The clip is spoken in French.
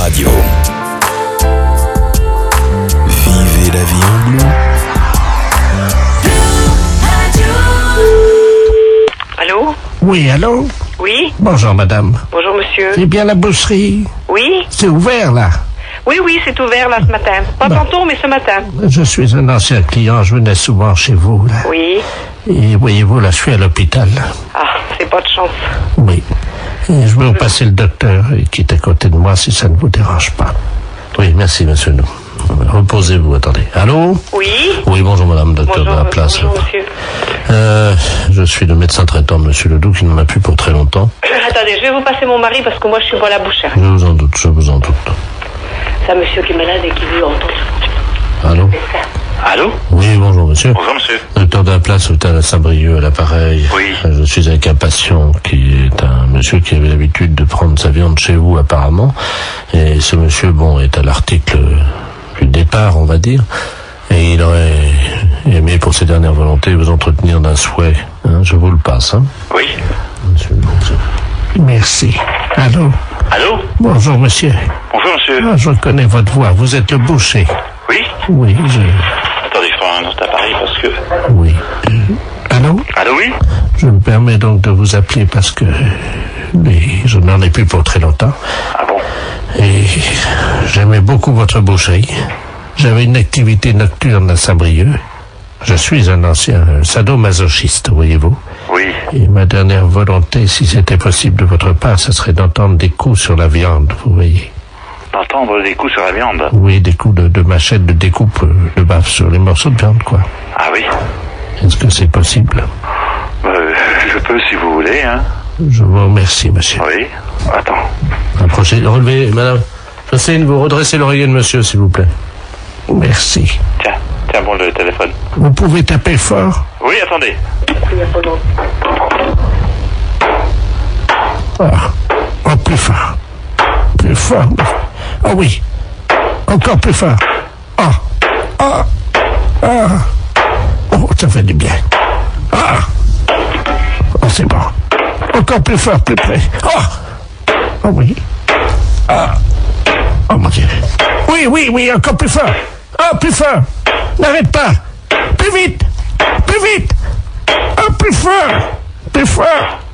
Radio. Vivez la vie en bleu. Allô? Oui, allô? Oui? Bonjour, madame. Bonjour, monsieur. C'est bien la boucherie? Oui? C'est ouvert, là? Oui, c'est ouvert, là, ce matin. Pas tantôt, mais ce matin. Je suis un ancien client, je venais souvent chez vous, là. Oui. Et voyez-vous, là, je suis à l'hôpital. Ah, c'est pas de chance. Oui. Et je veux passer le docteur qui est à côté de moi, si ça ne vous dérange pas. Oui, merci, monsieur. Reposez-vous, attendez. Allô? Oui? Oui, bonjour, madame, docteur de la place. Bonjour, monsieur. Je suis le médecin traitant de monsieur Ledoux, qui n'en a plus pour très longtemps. Attendez, je vais vous passer mon mari, parce que moi, je suis pas à la bouchère. Je vous en doute. C'est un monsieur qui est malade et qui veut entendre. Allô? Allô? Oui, bonjour, monsieur. Bonjour, monsieur. Docteur de la place, hôpital à Saint-Brieuc, à l'appareil. Oui. Je suis avec un patient qui est un monsieur qui avait l'habitude de prendre sa viande chez vous, apparemment. Et ce monsieur, est à l'article du départ, on va dire. Et il aurait aimé, pour ses dernières volontés, vous entretenir d'un souhait. Je vous le passe, Oui. Monsieur le bonjour. Merci. Allô? Allô? Bonjour, monsieur. Bonjour, monsieur. Je reconnais votre voix. Vous êtes le boucher. Oui? Oui, Attendez, je prends un autre appareil parce que... Oui. Allô? Allô, oui? Je me permets donc de vous appeler parce que je n'en ai plus pour très longtemps. Ah bon? Et j'aimais beaucoup votre boucherie. J'avais une activité nocturne à Saint-Brieuc. Je suis un ancien sadomasochiste, voyez-vous. Oui. Et ma dernière volonté, si c'était possible de votre part, ce serait d'entendre des coups sur la viande, vous voyez. D'entendre des coups sur la viande? Oui, des coups de machette de découpe de baffe sur les morceaux de viande, quoi. Ah oui? Est-ce que c'est possible? Je peux si vous voulez, hein. Je vous remercie, monsieur. Oui. Attends. Approchez, relevez, madame. Jocelyne, vous redressez l'oreiller de monsieur, s'il vous plaît. Merci. Tiens bon, le téléphone. Vous pouvez taper fort? Oui, attendez. Oh, plus fort. Plus fort. Oh oui. Encore plus fort. Oh, ça fait du bien. Oh, c'est bon. Encore plus fort, plus près. Oh oui. Oh mon Dieu. Oui, encore plus fort. Plus fort. N'arrête pas. Plus vite. Oh, plus fort.